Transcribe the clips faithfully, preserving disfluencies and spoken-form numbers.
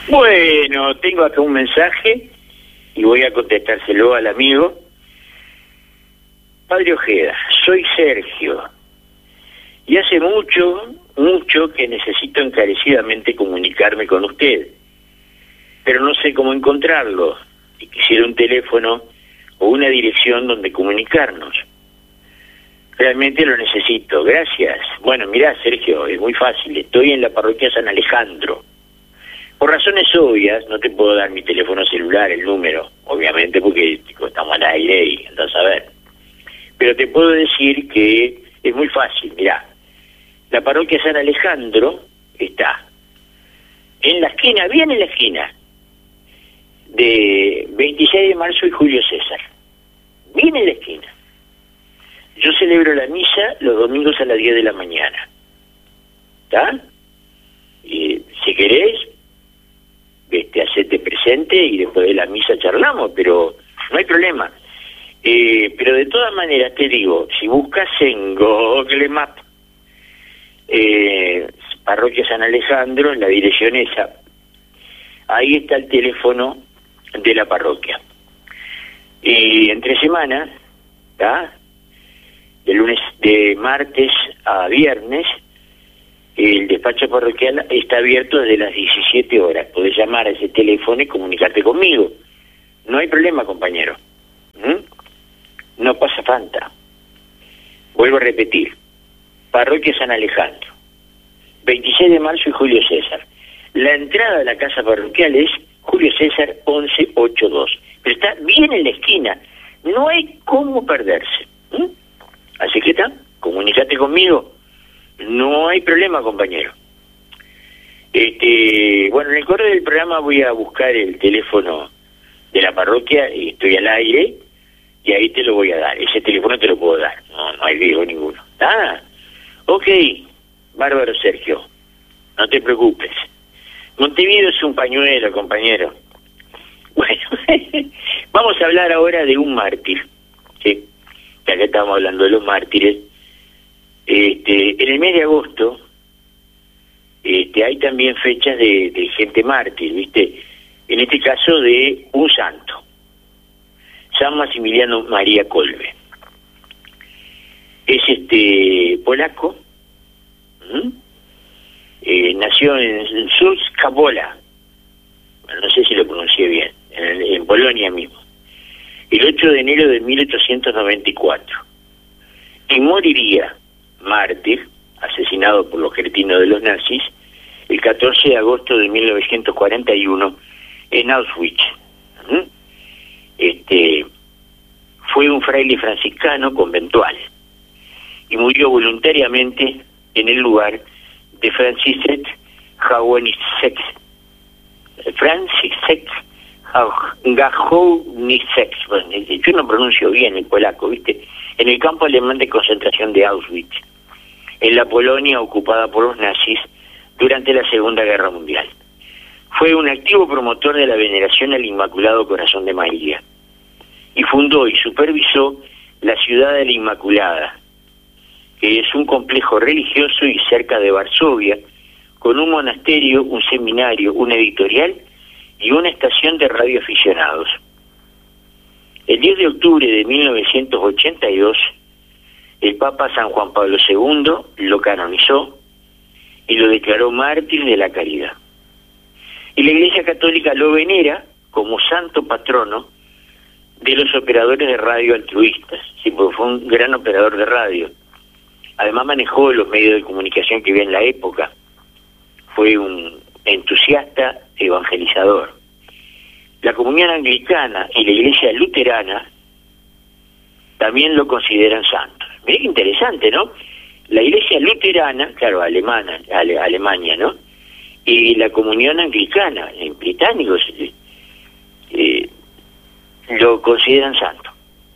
Bueno, tengo acá un mensaje y voy a contestárselo al amigo. Padre Ojeda, soy Sergio y hace mucho, mucho que necesito encarecidamente comunicarme con usted, pero no sé cómo encontrarlo y quisiera un teléfono o una dirección donde comunicarnos. Realmente lo necesito, gracias. Bueno, mirá, Sergio, es muy fácil, estoy en la parroquia San Alejandro. Por razones obvias, no te puedo dar mi teléfono celular, el número, obviamente, porque estamos al aire y andás a ver. Pero te puedo decir que es muy fácil, mirá. La parroquia San Alejandro está en la esquina, bien en la esquina, de veintiséis de marzo y Julio César. Bien en la esquina. Yo celebro la misa los domingos a las diez de la mañana. ¿Está? Y si querés, este, hacete presente y después de la misa charlamos, pero no hay problema. Eh, pero de todas maneras te digo, si buscas en Google Maps eh, parroquia San Alejandro, en la dirección esa, ahí está el teléfono de la parroquia. Y entre semana, ¿está? De lunes, de martes a viernes, el despacho parroquial está abierto desde las diecisiete horas. Podés llamar a ese teléfono y comunicarte conmigo. No hay problema, compañero. ¿Mm? No pasa falta. Vuelvo a repetir. Parroquia San Alejandro. veintiséis de marzo y Julio César. La entrada de la casa parroquial es Julio César once ochenta y dos. Pero está bien en la esquina. No hay cómo perderse. ¿Mm? Así que está, comunicate conmigo. No hay problema, compañero. Este, bueno, en el correo del programa voy a buscar el teléfono de la parroquia y estoy al aire y ahí te lo voy a dar. Ese teléfono te lo puedo dar. No, no hay riesgo ninguno. Ah, ok, bárbaro, Sergio. No te preocupes. Montevideo es un pañuelo, compañero. Bueno, vamos a hablar ahora de un mártir, ¿sí? Ya que estamos hablando de los mártires. Este, en el mes de agosto este, hay también fechas de, de gente mártir, ¿viste? En este caso de un santo, San Maximiliano María Kolbe. Es este polaco, ¿Mm? eh, nació en Słupsk Wola, bueno, no sé si lo pronuncié bien, en, en Polonia mismo, el ocho de enero de mil ochocientos noventa y cuatro, y moriría mártir, asesinado por los cretinos de los nazis, el catorce de agosto de mil novecientos cuarenta y uno en Auschwitz. ¿Mm? Este, fue un fraile franciscano conventual y murió voluntariamente en el lugar de Franciszek Gajownicek. Franciszek Gajownicek. Bueno, yo no pronuncio bien el polaco, ¿viste? En el campo alemán de concentración de Auschwitz, en la Polonia ocupada por los nazis durante la Segunda Guerra Mundial. Fue un activo promotor de la veneración al Inmaculado Corazón de María y fundó y supervisó la Ciudad de la Inmaculada, que es un complejo religioso y cerca de Varsovia, con un monasterio, un seminario, una editorial y una estación de radioaficionados. El diez de octubre de mil novecientos ochenta y dos, el Papa San Juan Pablo segundo lo canonizó y lo declaró mártir de la caridad. Y la Iglesia Católica lo venera como santo patrono de los operadores de radio altruistas, sí, porque fue un gran operador de radio. Además manejó los medios de comunicación que había en la época. Fue un entusiasta evangelizador. La comunión anglicana y la iglesia luterana también lo consideran santo. Mirá qué interesante, ¿no? La iglesia luterana, claro, alemana, ale, Alemania, ¿no? Y la comunión anglicana, en británicos, eh, eh, lo consideran santo.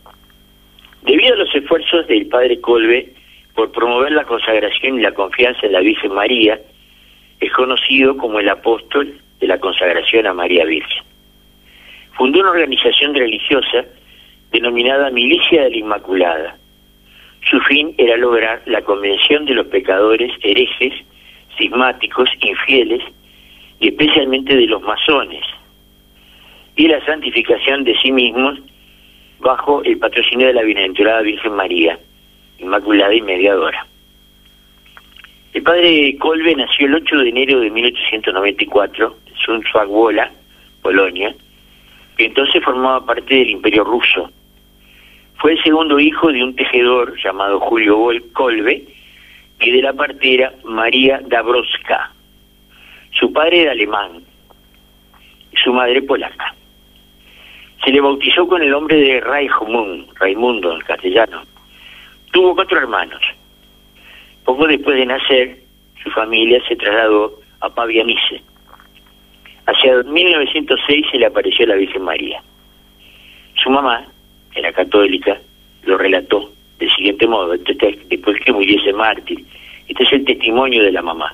Debido a los esfuerzos del padre Kolbe por promover la consagración y la confianza en la Virgen María, es conocido como el apóstol de la consagración a María Virgen. Fundó una organización religiosa denominada Milicia de la Inmaculada. Su fin era lograr la convención de los pecadores, herejes, cismáticos, infieles y especialmente de los masones, y la santificación de sí mismos bajo el patrocinio de la Bienaventurada Virgen María, Inmaculada y Mediadora. El padre Kolbe nació el ocho de enero de mil ochocientos noventa y cuatro en Sundsvall, Polonia, que entonces formaba parte del Imperio Ruso. Fue el segundo hijo de un tejedor llamado Julio Kolbe y de la partera María Dabrowska. Su padre era alemán y su madre polaca. Se le bautizó con el nombre de Raimund, Raimundo en castellano. Tuvo cuatro hermanos. Poco después de nacer, su familia se trasladó a Pabianice. Hacia mil novecientos seis se le apareció la Virgen María. Su mamá, que era católica, lo relató del siguiente modo, después que muriese mártir. Este es el testimonio de la mamá.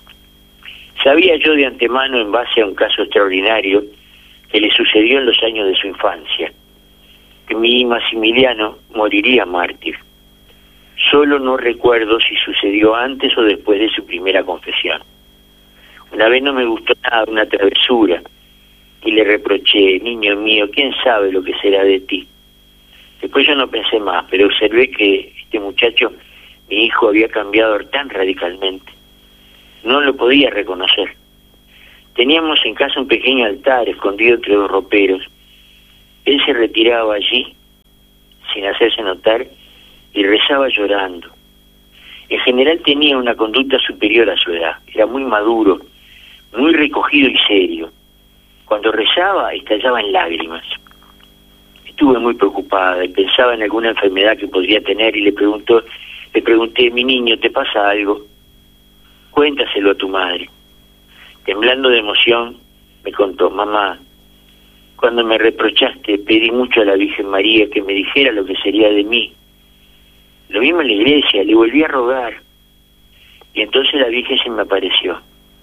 Sabía yo de antemano, en base a un caso extraordinario que le sucedió en los años de su infancia, que mi Maximiliano moriría mártir. Solo no recuerdo si sucedió antes o después de su primera confesión. Una vez no me gustó nada una travesura y le reproché: niño mío, ¿quién sabe lo que será de ti? Después yo no pensé más, pero observé que este muchacho, mi hijo, había cambiado tan radicalmente. No lo podía reconocer. Teníamos en casa un pequeño altar escondido entre dos roperos. Él se retiraba allí, sin hacerse notar, y rezaba llorando. En general tenía una conducta superior a su edad. Era muy maduro, muy recogido y serio. Cuando rezaba, estallaba en lágrimas. Estuve muy preocupada y pensaba en alguna enfermedad que podría tener y le preguntó, le pregunté: mi niño, ¿te pasa algo? Cuéntaselo a tu madre. Temblando de emoción, me contó: mamá, cuando me reprochaste, pedí mucho a la Virgen María que me dijera lo que sería de mí. Lo mismo en la iglesia, le volví a rogar. Y entonces la Virgen se me apareció.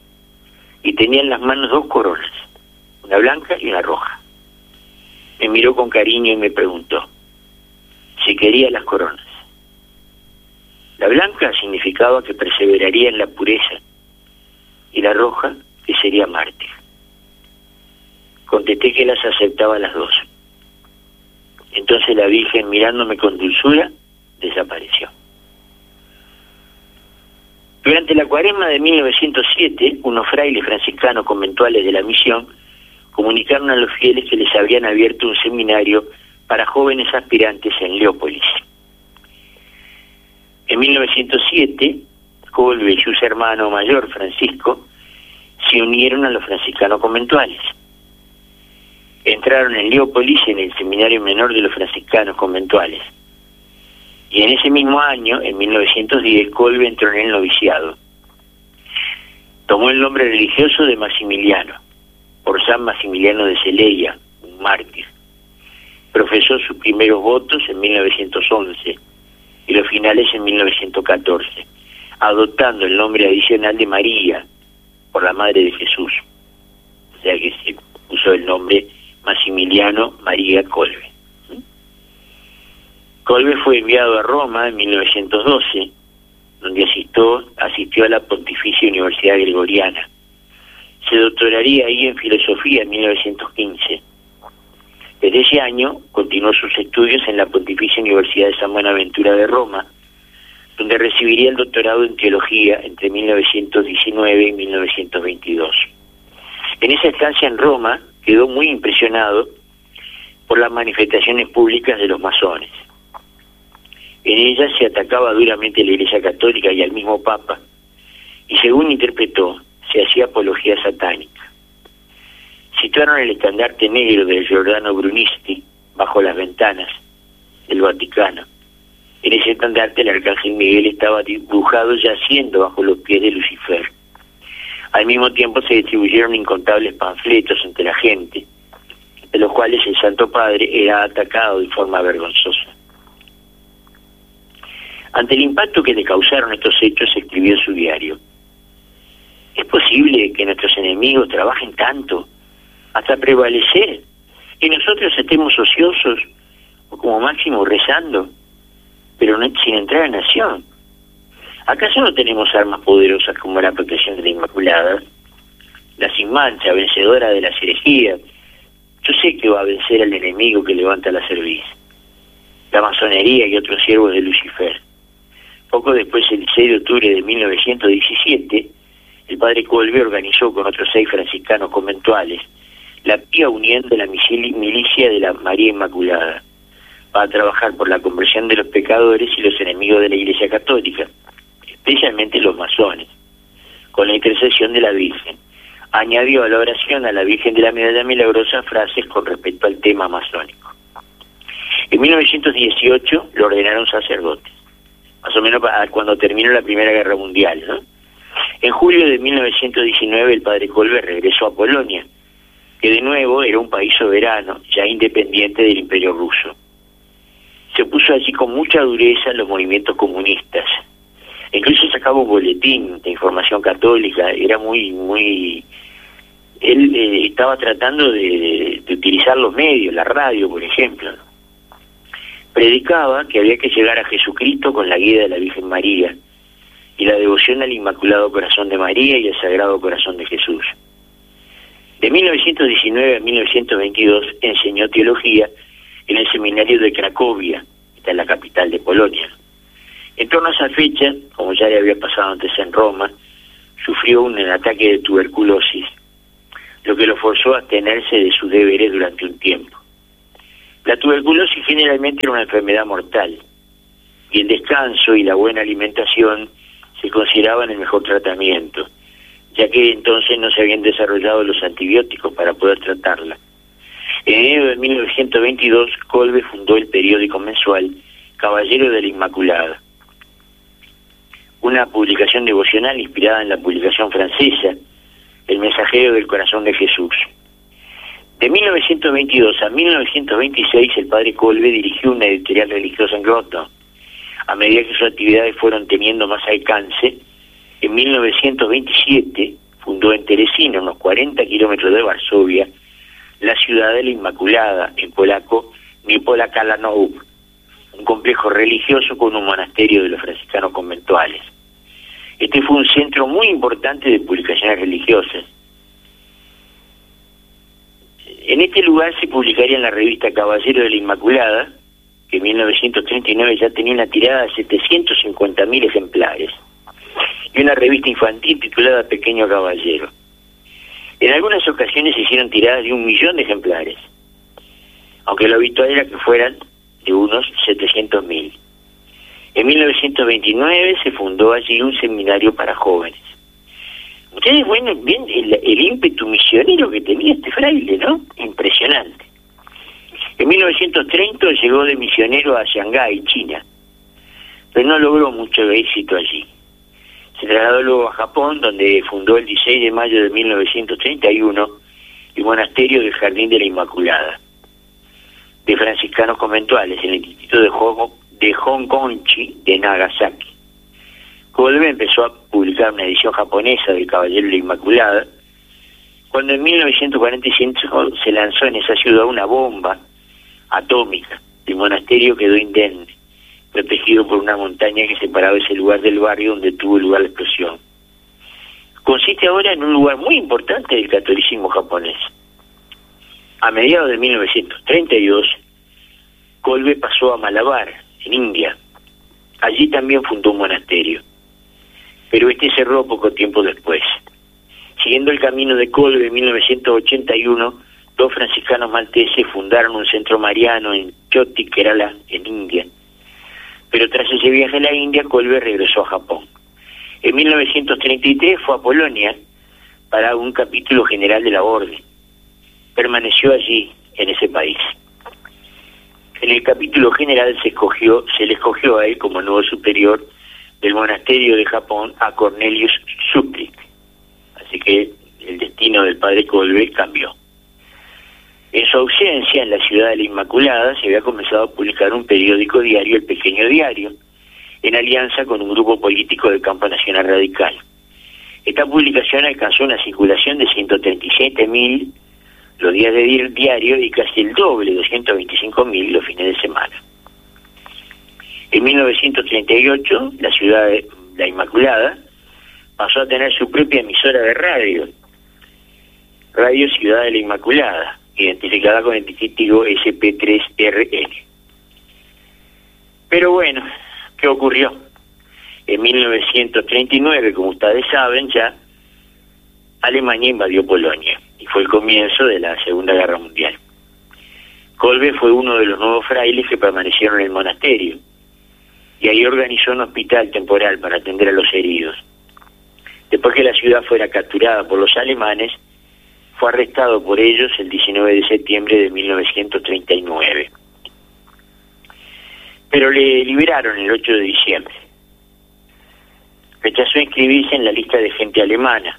Y tenía en las manos dos coronas, una blanca y una roja. Me miró con cariño y me preguntó si quería las coronas. La blanca significaba que perseveraría en la pureza, y la roja que sería mártir. Contesté que las aceptaba las dos. Entonces la Virgen, mirándome con dulzura, desapareció. Durante la cuaresma de mil novecientos siete, unos frailes franciscanos conventuales de la misión comunicaron a los fieles que les habían abierto un seminario para jóvenes aspirantes en Leópolis. En mil novecientos siete, Kolbe y su hermano mayor, Francisco, se unieron a los franciscanos conventuales. Entraron en Leópolis en el seminario menor de los franciscanos conventuales. Y en ese mismo año, en mil novecientos diez, Kolbe entró en el noviciado. Tomó el nombre religioso de Maximiliano, por San Maximiliano de Celeia, un mártir. Profesó sus primeros votos en mil novecientos once y los finales en mil novecientos catorce, adoptando el nombre adicional de María, por la Madre de Jesús. O sea que se puso el nombre Maximiliano María Kolbe. Kolbe fue enviado a Roma en mil novecientos doce, donde asistió, asistió a la Pontificia Universidad Gregoriana. Se doctoraría ahí en filosofía en mil novecientos quince. Desde ese año continuó sus estudios en la Pontificia Universidad de San Buenaventura de Roma, donde recibiría el doctorado en teología entre mil novecientos diecinueve y mil novecientos veintidós. En esa estancia en Roma quedó muy impresionado por las manifestaciones públicas de los masones. En ellas se atacaba duramente a la Iglesia Católica y al mismo Papa, y según interpretó, se hacía apología satánica. Situaron el estandarte negro de Giordano Brunisti bajo las ventanas del Vaticano. En ese estandarte el arcángel Miguel estaba dibujado yaciendo bajo los pies de Lucifer. Al mismo tiempo se distribuyeron incontables panfletos entre la gente, de los cuales el Santo Padre era atacado de forma vergonzosa. Ante el impacto que le causaron estos hechos, escribió en su diario: ¿es posible que nuestros enemigos trabajen tanto hasta prevalecer y nosotros estemos ociosos o como máximo rezando, pero no, sin entrar en acción? ¿Acaso no tenemos armas poderosas como la protección de la Inmaculada, las sin mancha, vencedora de las herejías. Yo sé que va a vencer al enemigo que levanta la cerviz, la masonería y otros siervos de Lucifer. Poco después, el seis de octubre de mil novecientos diecisiete, el padre Kolbe organizó con otros seis franciscanos conventuales la Pía Unión de la Milicia de la María Inmaculada, para trabajar por la conversión de los pecadores y los enemigos de la Iglesia Católica, especialmente los masones, con la intercesión de la Virgen. Añadió a la oración a la Virgen de la Medalla Milagrosa frases con respecto al tema masónico. En mil novecientos dieciocho lo ordenaron sacerdotes, más o menos cuando terminó la Primera Guerra Mundial, ¿no? En julio de mil novecientos diecinueve el padre Kolbe regresó a Polonia, que de nuevo era un país soberano, ya independiente del Imperio Ruso. Se opuso allí con mucha dureza a los movimientos comunistas. Incluso sacaba un boletín de información católica, era muy, muy... Él eh, estaba tratando de, de utilizar los medios, la radio, por ejemplo, ¿no? Predicaba que había que llegar a Jesucristo con la guía de la Virgen María y la devoción al Inmaculado Corazón de María y al Sagrado Corazón de Jesús. De mil novecientos diecinueve a mil novecientos veintidós enseñó teología en el seminario de Cracovia, que está en la capital de Polonia. En torno a esa fecha, como ya le había pasado antes en Roma, sufrió un ataque de tuberculosis, lo que lo forzó a abstenerse de sus deberes durante un tiempo. La tuberculosis generalmente era una enfermedad mortal, y el descanso y la buena alimentación se consideraban el mejor tratamiento, ya que entonces no se habían desarrollado los antibióticos para poder tratarla. En enero de mil novecientos veintidós, Kolbe fundó el periódico mensual Caballero de la Inmaculada, una publicación devocional inspirada en la publicación francesa El Mensajero del Corazón de Jesús. De mil novecientos veintidós a mil novecientos veintiséis, el padre Kolbe dirigió una editorial religiosa en Grodno. A medida que sus actividades fueron teniendo más alcance, en mil novecientos veintisiete fundó en Teresina, unos cuarenta kilómetros de Varsovia, la Ciudad de la Inmaculada, en polaco, Nipola Kalanów, un complejo religioso con un monasterio de los franciscanos conventuales. Este fue un centro muy importante de publicaciones religiosas. En este lugar se publicaría en la revista Caballero de la Inmaculada, que en mil novecientos treinta y nueve ya tenía una tirada de setecientos cincuenta mil ejemplares, y una revista infantil titulada Pequeño Caballero. En algunas ocasiones se hicieron tiradas de un millón de ejemplares, aunque lo habitual era que fueran de unos setecientos mil. En mil novecientos veintinueve se fundó allí un seminario para jóvenes. Ustedes, bueno, ven el, el ímpetu misionero que tenía este fraile, ¿no? Impresionante. En mil novecientos treinta llegó de misionero a Shanghái, China, pero no logró mucho éxito allí. Se trasladó luego a Japón, donde fundó el dieciséis de mayo de mil novecientos treinta y uno el monasterio del Jardín de la Inmaculada, de franciscanos conventuales, en el distrito de, Hong, de Hongkonchi de Nagasaki. Kolbe empezó a publicar una edición japonesa del Caballero de la Inmaculada, cuando en mil novecientos cuarenta y cinco se lanzó en esa ciudad una bomba atómica. El monasterio quedó indemne, protegido por una montaña que separaba ese lugar del barrio donde tuvo lugar la explosión. Consiste ahora en un lugar muy importante del catolicismo japonés. A mediados de mil novecientos treinta y dos, Kolbe pasó a Malabar, en India. Allí también fundó un monasterio, pero este cerró poco tiempo después. Siguiendo el camino de Kolbe, en mil novecientos ochenta y uno, dos franciscanos malteses fundaron un centro mariano en Choti, Kerala, en India. Pero tras ese viaje a la India, Kolbe regresó a Japón. En mil novecientos treinta y tres fue a Polonia para un capítulo general de la orden. Permaneció allí, en ese país. En el capítulo general se escogió, se le escogió a él como nuevo superior del monasterio de Japón a Cornelius Suplik. Así que el destino del padre Kolbe cambió. En su ausencia, en la Ciudad de la Inmaculada, se había comenzado a publicar un periódico diario, El Pequeño Diario, en alianza con un grupo político del campo nacional radical. Esta publicación alcanzó una circulación de ciento treinta y siete mil los días de diario y casi el doble, doscientos veinticinco mil, los fines de semana. En mil novecientos treinta y ocho, la Ciudad de la Inmaculada pasó a tener su propia emisora de radio, Radio Ciudad de la Inmaculada, identificada con el distintivo S P tres R L. Pero bueno, ¿qué ocurrió? En mil novecientos treinta y nueve, como ustedes saben ya, Alemania invadió Polonia y fue el comienzo de la Segunda Guerra Mundial. Kolbe fue uno de los nuevos frailes que permanecieron en el monasterio y ahí organizó un hospital temporal para atender a los heridos. Después que la ciudad fuera capturada por los alemanes, fue arrestado por ellos el diecinueve de septiembre de mil novecientos treinta y nueve. Pero le liberaron el ocho de diciembre. Rechazó inscribirse en la lista de gente alemana,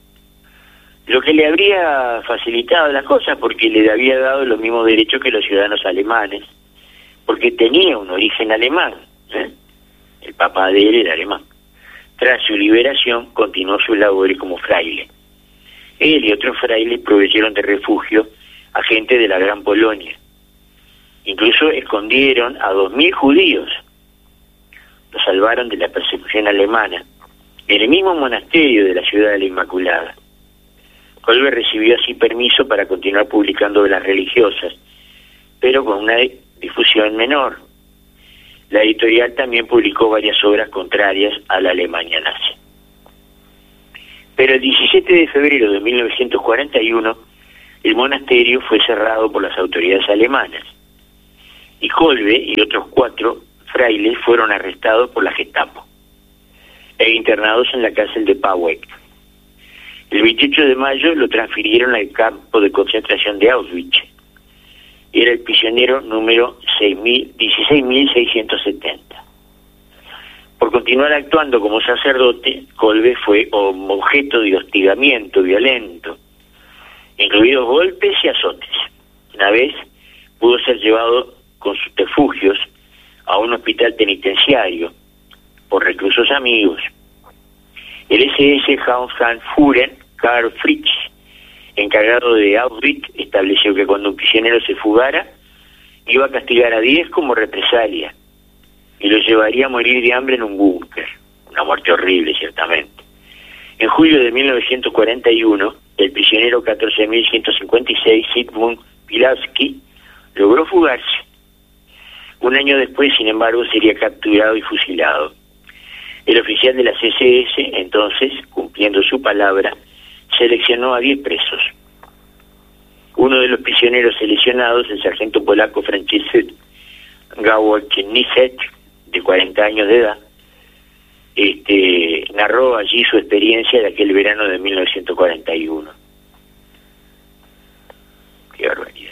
lo que le habría facilitado las cosas porque le había dado los mismos derechos que los ciudadanos alemanes, porque tenía un origen alemán, ¿eh? El papá de él era alemán. Tras su liberación, continuó sus labores como fraile. Él y otros frailes proveyeron de refugio a gente de la Gran Polonia. Incluso escondieron a dos mil judíos. Los salvaron de la persecución alemana en el mismo monasterio de la Ciudad de la Inmaculada. Kolbe recibió así permiso para continuar publicando obras religiosas, pero con una difusión menor. La editorial también publicó varias obras contrarias a la Alemania nazi. Pero el diecisiete de febrero de mil novecientos cuarenta y uno, el monasterio fue cerrado por las autoridades alemanas, y Kolbe y otros cuatro frailes fueron arrestados por la Gestapo e internados en la cárcel de Pauek. El veintiocho de mayo lo transfirieron al campo de concentración de Auschwitz. Era el prisionero número dieciséis mil seiscientos setenta. Por continuar actuando como sacerdote, Kolbe fue objeto de hostigamiento violento, incluidos golpes y azotes. Una vez pudo ser llevado con sus refugios a un hospital penitenciario por reclusos amigos. El S S Hauptführer Karl Fritsch, encargado de Auschwitz, estableció que cuando un prisionero se fugara, iba a castigar a diez como represalia y lo llevaría a morir de hambre en un búnker. Una muerte horrible, ciertamente. En julio de mil novecientos cuarenta y uno, el prisionero catorce mil ciento cincuenta y seis, Zygmunt Piławski, logró fugarse. Un año después, sin embargo, sería capturado y fusilado. El oficial de la C S S, entonces, cumpliendo su palabra, seleccionó a diez presos. Uno de los prisioneros seleccionados, el sargento polaco Franciszek Gałownicek, de cuarenta años de edad, este, narró allí su experiencia de aquel verano de mil novecientos cuarenta y uno. Qué barbaridad.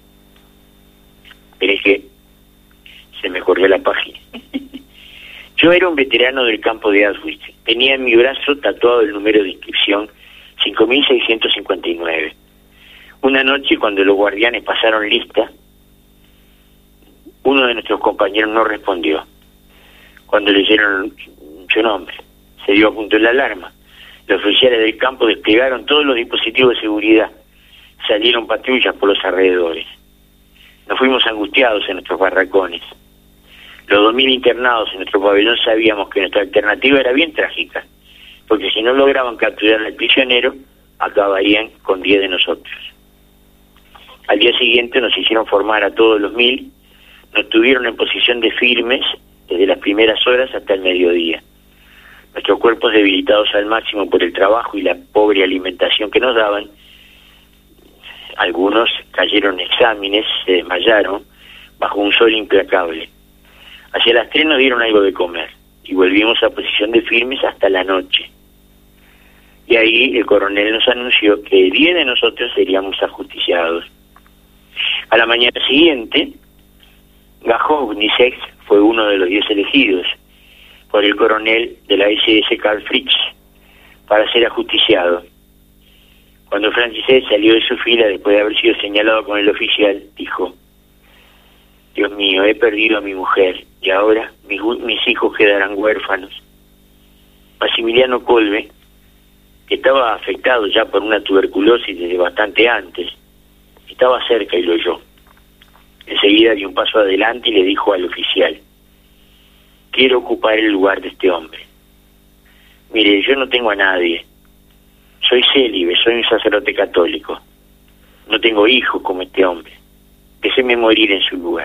Pero es que se me corrió la página. Yo era un veterano del campo de Auschwitz. Tenía en mi brazo tatuado el número de inscripción cinco mil seiscientos cincuenta y nueve. Una noche, cuando los guardianes pasaron lista, uno de nuestros compañeros no respondió. Cuando leyeron su nombre, se dio a punto la alarma. Los oficiales del campo desplegaron todos los dispositivos de seguridad. Salieron patrullas por los alrededores. Nos fuimos angustiados en nuestros barracones. Los dos mil internados en nuestro pabellón sabíamos que nuestra alternativa era bien trágica, porque si no lograban capturar al prisionero, acabarían con diez de nosotros. Al día siguiente nos hicieron formar a todos los mil, nos tuvieron en posición de firmes desde las primeras horas hasta el mediodía. Nuestros cuerpos debilitados al máximo por el trabajo y la pobre alimentación que nos daban, algunos cayeron en exámenes, se desmayaron bajo un sol implacable. Hacia las tres nos dieron algo de comer y volvimos a posición de firmes hasta la noche. Y ahí el coronel nos anunció que diez de nosotros seríamos ajusticiados. A la mañana siguiente, Gałownicek fue uno de los diez elegidos por el coronel de la S S Karl Fritsch para ser ajusticiado. Cuando Franciszek salió de su fila después de haber sido señalado con el oficial, dijo: Dios mío, he perdido a mi mujer y ahora mis, mis hijos quedarán huérfanos. Maximiliano Kolbe, que estaba afectado ya por una tuberculosis desde bastante antes, estaba cerca y lo oyó. Enseguida dio un paso adelante y le dijo al oficial: quiero ocupar el lugar de este hombre. Mire, yo no tengo a nadie, soy célibe, soy un sacerdote católico. No tengo hijos como este hombre. Déjeme morir en su lugar.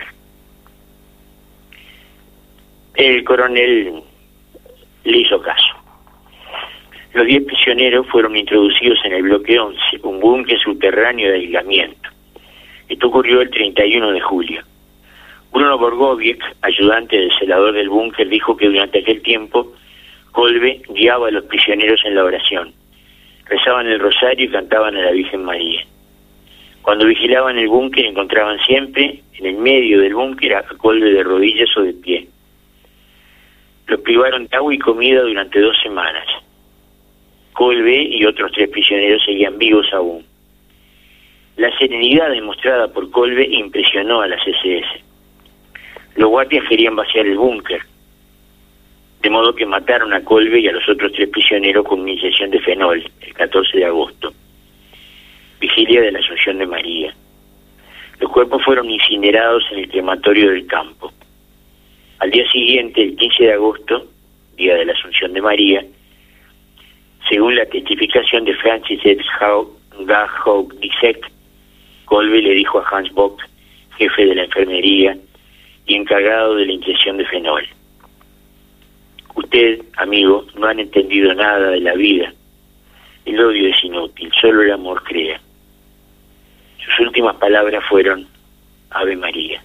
El coronel le hizo caso. Los diez prisioneros fueron introducidos en el bloque once, un búnker subterráneo de aislamiento. Esto ocurrió el treinta y uno de julio. Bruno Borgoviec, ayudante del celador del búnker, dijo que durante aquel tiempo Kolbe guiaba a los prisioneros en la oración. Rezaban el rosario y cantaban a la Virgen María. Cuando vigilaban el búnker encontraban siempre en el medio del búnker a Kolbe de rodillas o de pie. Los privaron de agua y comida durante dos semanas. Kolbe y otros tres prisioneros seguían vivos aún. La serenidad demostrada por Kolbe impresionó a las ese ese. Los guardias querían vaciar el búnker, de modo que mataron a Kolbe y a los otros tres prisioneros con una inyección de fenol, el catorce de agosto, vigilia de la Asunción de María. Los cuerpos fueron incinerados en el crematorio del campo. Al día siguiente, el quince de agosto, día de la Asunción de María, según la testificación de Francis Gahoudisek, Kolbe le dijo a Hans Bock, jefe de la enfermería y encargado de la inyección de fenol: usted, amigo, no han entendido nada de la vida. El odio es inútil, solo el amor crea. Sus últimas palabras fueron: Ave María.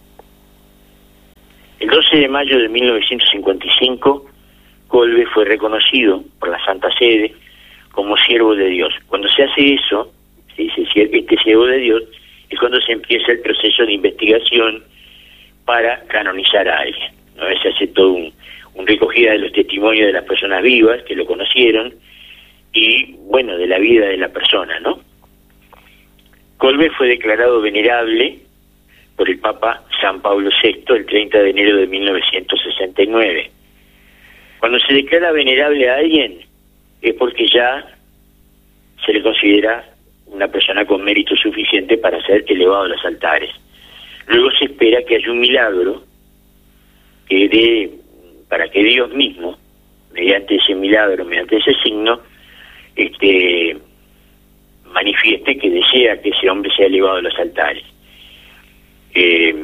El doce de mayo de mil novecientos cincuenta y cinco, Kolbe fue reconocido por la Santa Sede como siervo de Dios. Cuando se hace eso, se dice este siervo de Dios, es cuando se empieza el proceso de investigación para canonizar a alguien, ¿no? Se hace todo un, un recogida de los testimonios de las personas vivas que lo conocieron y, bueno, de la vida de la persona, ¿no? Kolbe fue declarado venerable por el Papa San Pablo sexto el treinta de enero de mil novecientos sesenta y nueve. Cuando se declara venerable a alguien es porque ya se le considera una persona con mérito suficiente para ser elevado a los altares. Luego se espera que haya un milagro que dé, para que Dios mismo, mediante ese milagro, mediante ese signo, este, manifieste que desea que ese hombre sea elevado a los altares. Eh,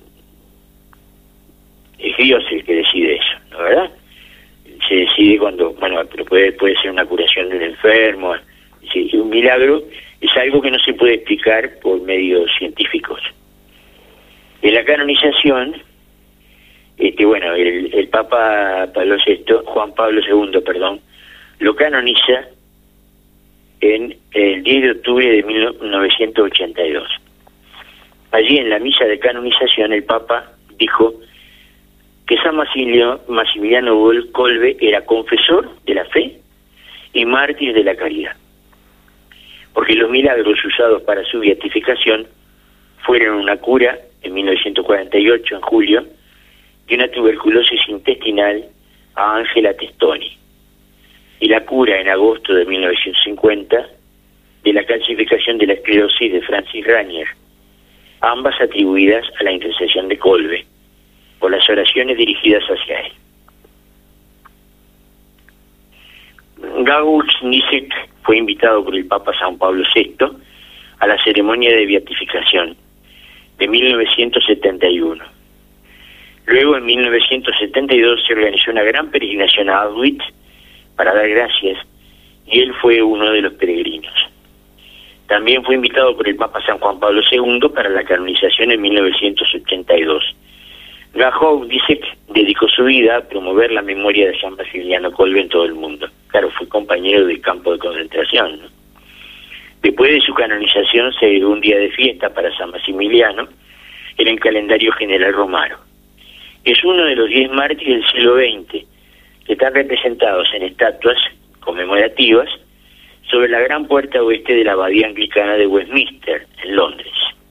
es Dios el que decide eso, ¿no, verdad? Se decide cuando, bueno, pero puede, puede ser una curación de un enfermo. Sí, un milagro es algo que no se puede explicar por medios científicos. De la canonización, este, bueno, el, el Papa Pablo sexto, Juan Pablo segundo, perdón, lo canoniza en el diez de octubre de mil novecientos ochenta y dos. Allí en la misa de canonización el Papa dijo que San Maximiliano, Maximiliano Kolbe era confesor de la fe y mártir de la caridad, porque los milagros usados para su beatificación fueron una cura en mil novecientos cuarenta y ocho, en julio, de una tuberculosis intestinal a Ángela Testoni, y la cura en agosto de mil novecientos cincuenta de la calcificación de la esclerosis de Francis Ranier, ambas atribuidas a la intercesión de Kolbe por las oraciones dirigidas hacia él. Gahoudisek fue invitado por el Papa San Pablo sexto a la ceremonia de beatificación de mil novecientos setenta y uno. Luego, en mil novecientos setenta y dos, se organizó una gran peregrinación a Auschwitz para dar gracias, y él fue uno de los peregrinos. También fue invitado por el Papa San Juan Pablo segundo para la canonización en mil novecientos ochenta y dos. Gahoudisek dedicó su vida a promover la memoria de San Maximiliano Kolbe en todo el mundo. Claro, fue compañero del campo de concentración, ¿no? Después de su canonización se dio un día de fiesta para San Maximiliano en el calendario general romano. Es uno de los diez mártires del siglo veinte que están representados en estatuas conmemorativas sobre la gran puerta oeste de la abadía anglicana de Westminster, en Londres.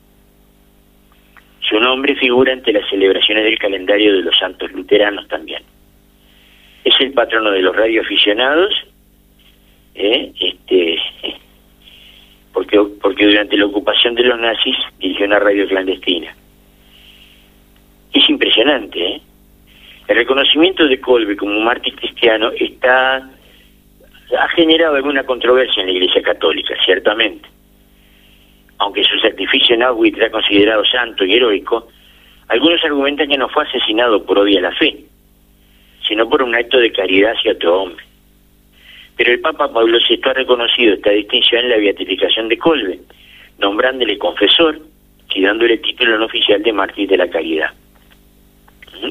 Su nombre figura entre las celebraciones del calendario de los santos luteranos también. Es el patrono de los radioaficionados, ¿eh? este, porque, porque durante la ocupación de los nazis dirigió una radio clandestina. Es impresionante, ¿eh? El reconocimiento de Kolbe como mártir cristiano está ha generado alguna controversia en la Iglesia Católica, ciertamente. Aunque su sacrificio en Auschwitz era considerado santo y heroico, algunos argumentan que no fue asesinado por odio a la fe, sino por un acto de caridad hacia otro hombre. Pero el Papa Pablo sexto ha reconocido esta distinción en la beatificación de Kolbe, nombrándole confesor y dándole título no oficial de mártir de la caridad. ¿Mm?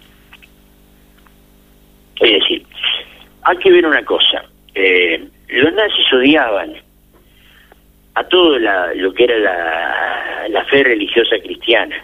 Es decir, hay que ver una cosa. Eh, los nazis odiaban a todo la, lo que era la, la fe religiosa cristiana.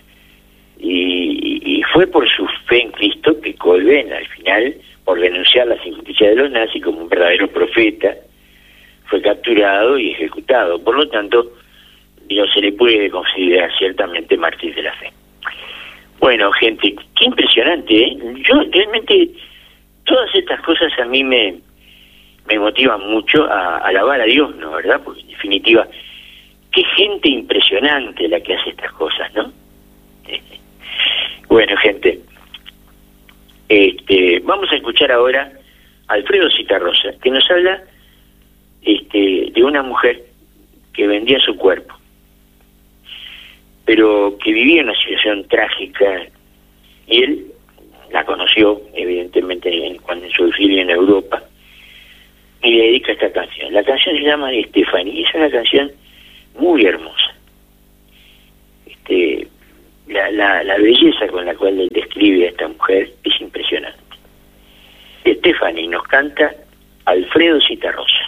Y, y fue por su fe en Cristo que Kolbe, al final, por denunciar las injusticias de los nazis como un verdadero profeta, fue capturado y ejecutado. Por lo tanto, digo, se le puede considerar ciertamente mártir de la fe. Bueno, gente, qué impresionante, ¿eh? Yo realmente, todas estas cosas a mí me, me motivan mucho a, a alabar a Dios, ¿no? ¿Verdad? Porque en definitiva, qué gente impresionante la que hace estas cosas, ¿no? Bueno, gente, este, vamos a escuchar ahora a Alfredo Citarrosa, que nos habla este, de una mujer que vendía su cuerpo, pero que vivía una situación trágica, y él la conoció, evidentemente, en, cuando en su exilio en Europa, y le dedica esta canción. La canción se llama Stephanie, y es una canción muy hermosa. Este... La, la, la belleza con la cual él describe a esta mujer es impresionante. Stephanie nos canta Alfredo Citarrosa.